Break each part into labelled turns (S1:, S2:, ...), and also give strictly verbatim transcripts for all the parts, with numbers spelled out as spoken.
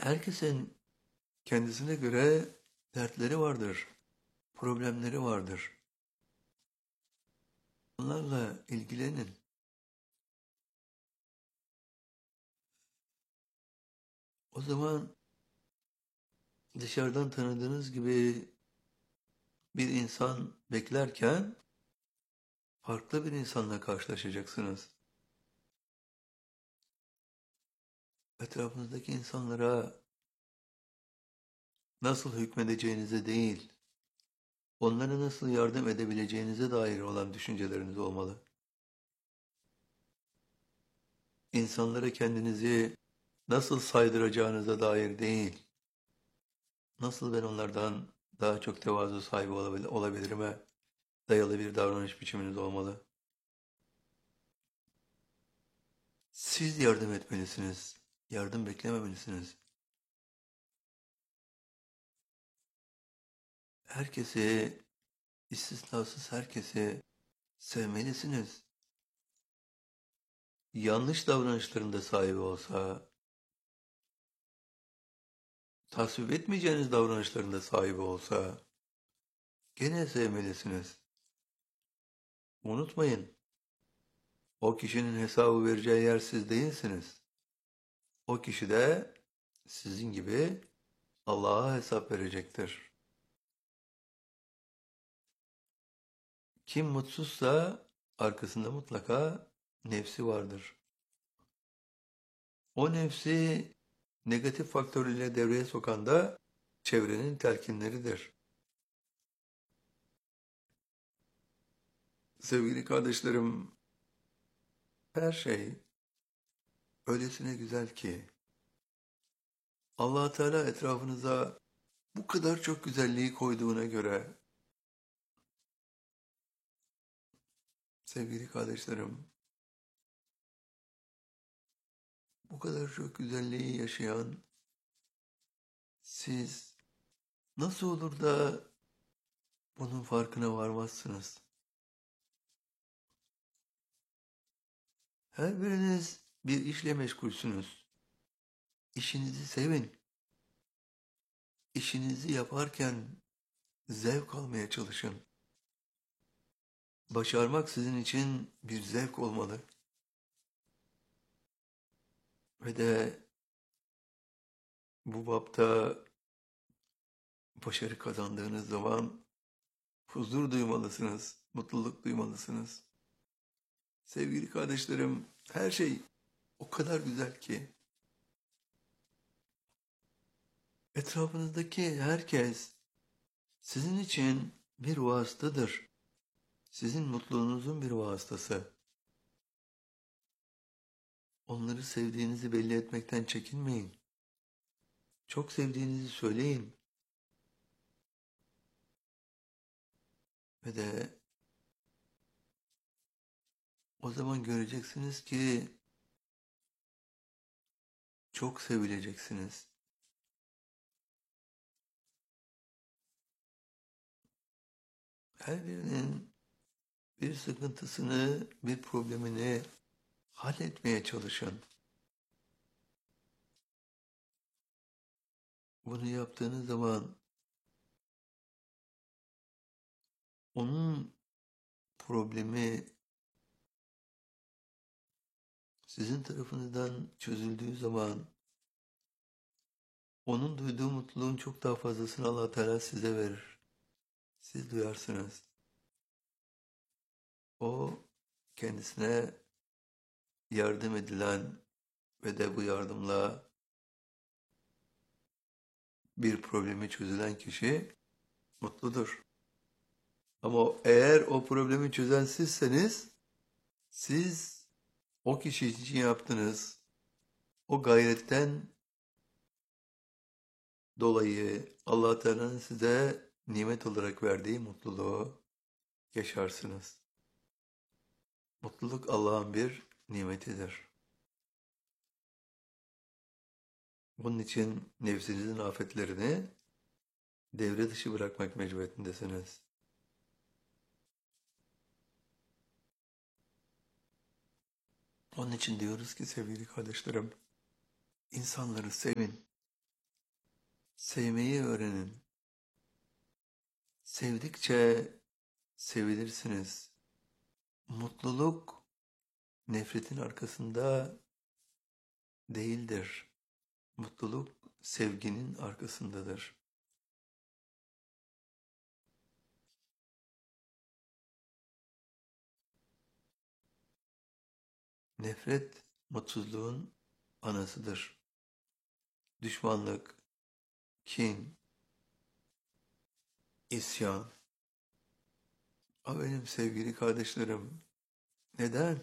S1: Herkesin kendisine göre dertleri vardır, problemleri vardır. Bunlarla ilgilenin. O zaman dışarıdan tanıdığınız gibi bir insan beklerken farklı bir insanla karşılaşacaksınız. Etrafınızdaki insanlara nasıl hükmedeceğinize değil, onlara nasıl yardım edebileceğinize dair olan düşünceleriniz olmalı. İnsanlara kendinizi nasıl saydıracağınıza dair değil, nasıl ben onlardan daha çok tevazu sahibi olabil- olabilirime dayalı bir davranış biçiminiz olmalı. Siz yardım etmelisiniz. Yardım beklememelisiniz. Herkesi, istisnasız herkesi sevmelisiniz. Yanlış davranışlarında sahibi olsa, tasvip etmeyeceğiniz davranışlarında sahibi olsa, gene sevmelisiniz. Unutmayın, o kişinin hesabı vereceği yer siz değilsiniz. O kişi de sizin gibi Allah'a hesap verecektir. Kim mutsuzsa arkasında mutlaka nefsi vardır. O nefsi negatif faktörüyle devreye sokan da çevrenin telkinleridir. Sevgili kardeşlerim, her şey öylesine güzel ki Allah Teala etrafınıza bu kadar çok güzelliği koyduğuna göre sevgili kardeşlerim, bu kadar çok güzelliği yaşayan siz nasıl olur da bunun farkına varmazsınız? Her biriniz bir işle meşgulsünüz. İşinizi sevin. İşinizi yaparken zevk almaya çalışın. Başarmak sizin için bir zevk olmalı. Ve de bu bapta başarı kazandığınız zaman huzur duymalısınız, mutluluk duymalısınız. Sevgili kardeşlerim, her şey o kadar güzel ki etrafınızdaki herkes sizin için bir vasıtadır. Sizin mutluluğunuzun bir vasıtası. Onları sevdiğinizi belli etmekten çekinmeyin. Çok sevdiğinizi söyleyin. Ve de o zaman göreceksiniz ki çok sevileceksiniz. Her birinin bir sıkıntısını, bir problemini halletmeye çalışın. Bunu yaptığınız zaman onun problemi sizin tarafınızdan çözüldüğü zaman onun duyduğu mutluluğun çok daha fazlasını Allah Teala size verir. Siz duyarsınız. O kendisine yardım edilen ve de bu yardımla bir problemi çözülen kişi mutludur. Ama eğer o problemi çözen sizseniz siz o kişi için yaptınız. O gayretten dolayı Allah Teala'nın size nimet olarak verdiği mutluluğu yaşarsınız. Mutluluk Allah'ın bir nimetidir. Bunun için nefsinizin afetlerini devre dışı bırakmak mecburiyetindesiniz. Onun için diyoruz ki sevgili kardeşlerim, insanları sevin. Sevmeyi öğrenin. Sevdikçe sevilirsiniz. Mutluluk nefretin arkasında değildir. Mutluluk sevginin arkasındadır. Nefret mutsuzluğun anasıdır. Düşmanlık, kin, isyan. A benim sevgili kardeşlerim, neden?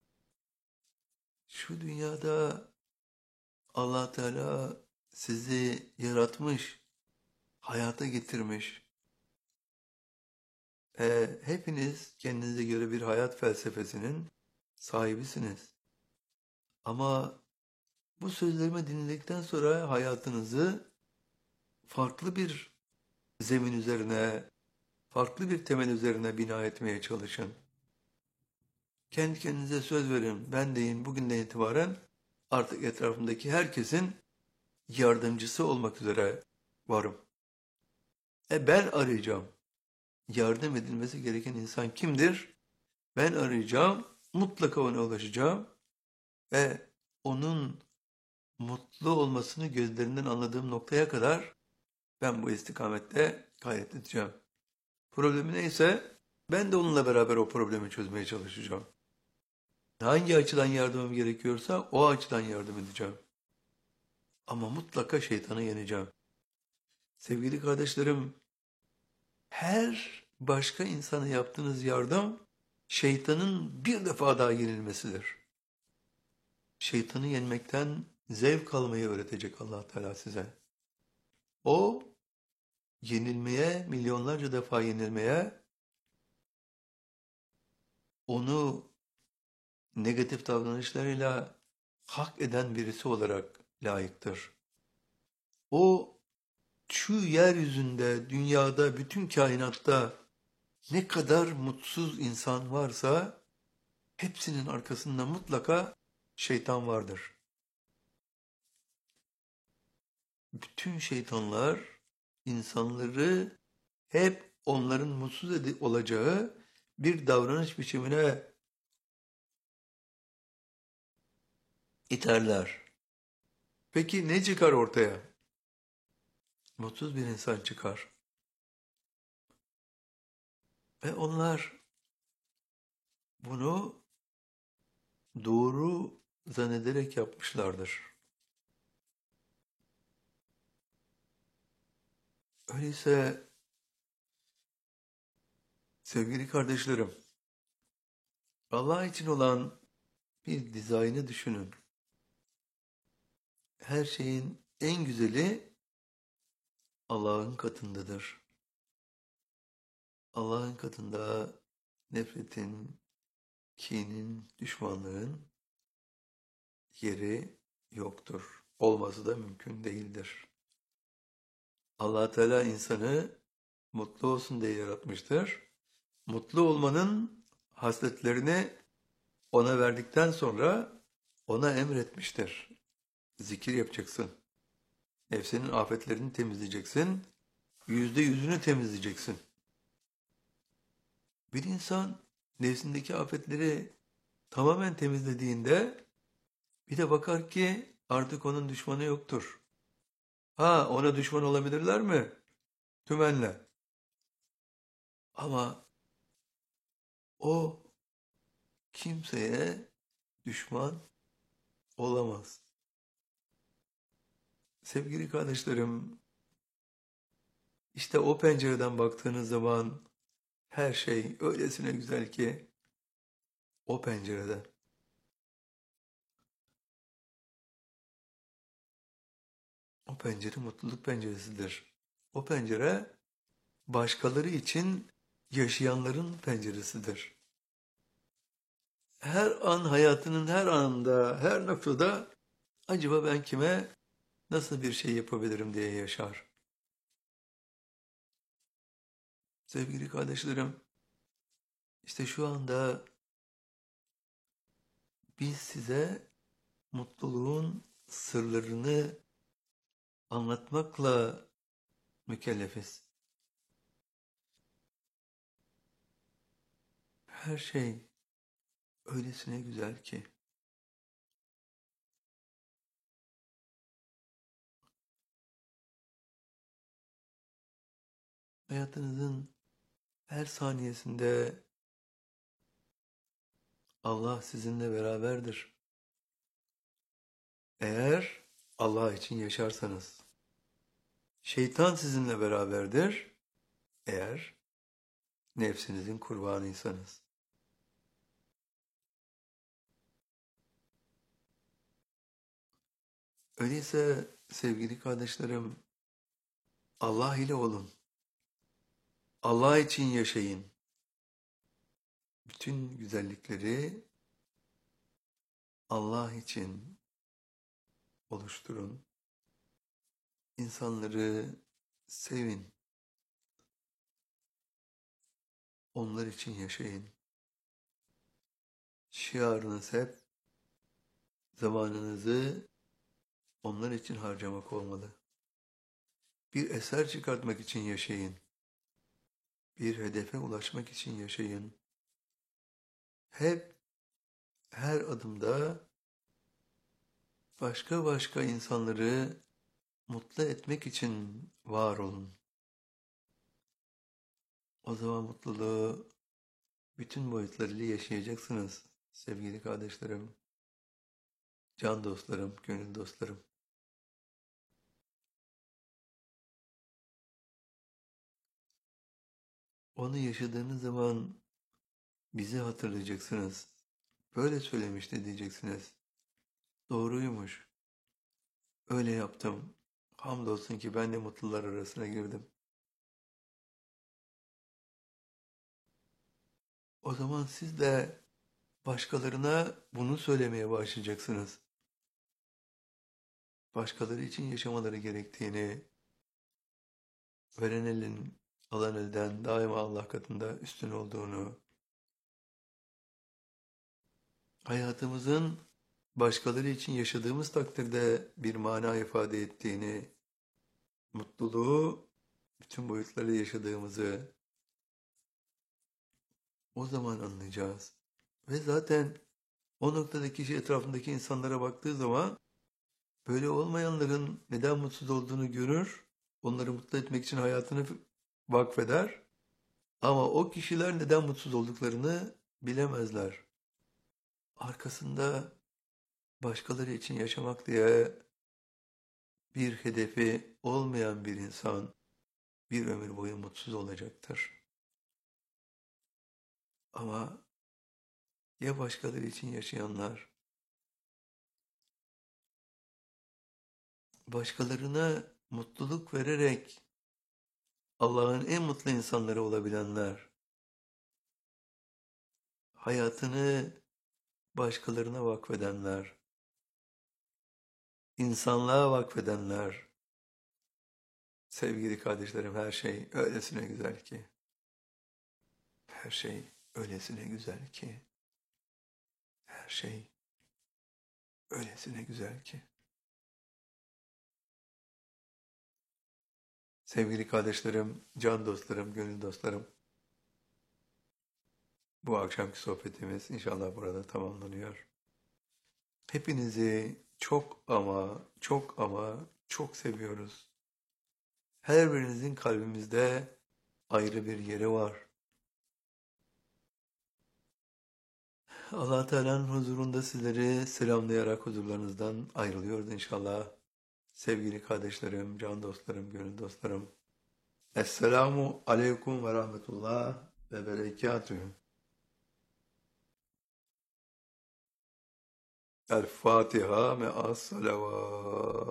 S1: Şu dünyada Allah Teala sizi yaratmış, hayata getirmiş. E, hepiniz kendinize göre bir hayat felsefesinin sahibisiniz. Ama bu sözlerimi dinledikten sonra hayatınızı farklı bir zemin üzerine, farklı bir temel üzerine bina etmeye çalışın. Kendi kendinize söz verin. Ben deyin bugünden itibaren artık etrafımdaki herkesin yardımcısı olmak üzere varım. E ben arayacağım. Yardım edilmesi gereken insan kimdir? Ben arayacağım. Mutlaka ona ulaşacağım. Ve onun mutlu olmasını gözlerinden anladığım noktaya kadar ben bu istikamette gayret edeceğim. Problemi neyse ben de onunla beraber o problemi çözmeye çalışacağım. Hangi açıdan yardımım gerekiyorsa o açıdan yardım edeceğim. Ama mutlaka şeytanı yeneceğim. Sevgili kardeşlerim, her başka insana yaptığınız yardım şeytanın bir defa daha yenilmesidir. Şeytanı yenmekten zevk almayı öğretecek Allah Teala size. O yenilmeye, milyonlarca defa yenilmeye, onu negatif davranışlarıyla hak eden birisi olarak layıktır. O şu yeryüzünde, dünyada, bütün kainatta ne kadar mutsuz insan varsa hepsinin arkasında mutlaka şeytan vardır. Bütün şeytanlar insanları hep onların mutsuz olacağı bir davranış biçimine iterler. Peki ne çıkar ortaya? Mutsuz bir insan çıkar. Ve onlar bunu doğru zannederek yapmışlardır. Öyleyse sevgili kardeşlerim, Allah için olan bir dizaynı düşünün. Her şeyin en güzeli Allah'ın katındadır. Allah'ın katında nefretin, kinin, düşmanlığın yeri yoktur. Olması da mümkün değildir. Allah Teala insanı mutlu olsun diye yaratmıştır. Mutlu olmanın hasletlerini ona verdikten sonra ona emretmiştir. Zikir yapacaksın. Nefsinin afetlerini temizleyeceksin. Yüzde yüzünü temizleyeceksin. Bir insan nefsindeki afetleri tamamen temizlediğinde bir de bakar ki artık onun düşmanı yoktur. Ha, ona düşman olabilirler mi? Tümenle. Ama o kimseye düşman olamaz. Sevgili kardeşlerim, işte o pencereden baktığınız zaman her şey öylesine güzel ki o pencereden. O pencere mutluluk penceresidir. O pencere başkaları için yaşayanların penceresidir. Her an hayatının her anında, her noktada acaba ben kime nasıl bir şey yapabilirim diye yaşar. Sevgili kardeşlerim, işte şu anda biz size mutluluğun sırlarını anlatmakla mükellefiz. Her şey öylesine güzel ki hayatınızın her saniyesinde Allah sizinle beraberdir. Eğer Allah için yaşarsanız. Şeytan sizinle beraberdir. Eğer nefsinizin kurbanıysanız. Öyleyse sevgili kardeşlerim, Allah ile olun. Allah için yaşayın. Bütün güzellikleri Allah için oluşturun. İnsanları sevin. Onlar için yaşayın. Şiarınız hep zamanınızı onlar için harcamak olmalı. Bir eser çıkartmak için yaşayın. Bir hedefe ulaşmak için yaşayın. Hep her adımda başka başka insanları mutlu etmek için var olun. O zaman mutluluğu bütün boyutlarıyla yaşayacaksınız sevgili kardeşlerim, can dostlarım, gönül dostlarım. Onu yaşadığınız zaman bizi hatırlayacaksınız. Böyle söylemişti diyeceksiniz. Doğruymuş. Öyle yaptım. Hamdolsun ki ben de mutlular arasına girdim. O zaman siz de başkalarına bunu söylemeye başlayacaksınız. Başkaları için yaşamaları gerektiğini, veren elin alan elden daima Allah katında üstün olduğunu, hayatımızın başkaları için yaşadığımız takdirde bir mana ifade ettiğini, mutluluğu bütün boyutları yaşadığımızı o zaman anlayacağız. Ve zaten o noktadaki şey etrafındaki insanlara baktığı zaman böyle olmayanların neden mutsuz olduğunu görür, onları mutlu etmek için hayatını vakfeder ama o kişiler neden mutsuz olduklarını bilemezler. Arkasında başkaları için yaşamak diye bir hedefi olmayan bir insan bir ömür boyu mutsuz olacaktır. Ama ya başkaları için yaşayanlar, başkalarına mutluluk vererek Allah'ın en mutlu insanları olabilenler, hayatını başkalarına vakfedenler, insanlığa vakfedenler, sevgili kardeşlerim her şey öylesine güzel ki, her şey öylesine güzel ki, her şey öylesine güzel ki. Sevgili kardeşlerim, can dostlarım, gönül dostlarım, bu akşamki sohbetimiz inşallah burada tamamlanıyor. Hepinizi çok ama çok ama çok seviyoruz. Her birinizin kalbimizde ayrı bir yeri var. Allah Teala'nın huzurunda sizleri selamlayarak huzurlarınızdan ayrılıyoruz inşallah. Sevgili kardeşlerim, can dostlarım, gönül dostlarım. Esselamu aleyküm ve rahmetullah ve berekatühü. El Fatiha me'as salavat.